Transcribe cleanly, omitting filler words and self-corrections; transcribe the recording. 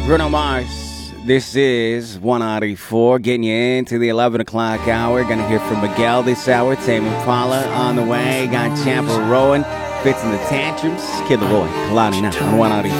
Bruno Mars. This is 194, getting you into the 11 o'clock hour. Gonna hear from Miguel this hour. Tame Impala on the way. Got Champa Rowan. Fits in the Tantrums. Kid LAROI. Kalani now on 194.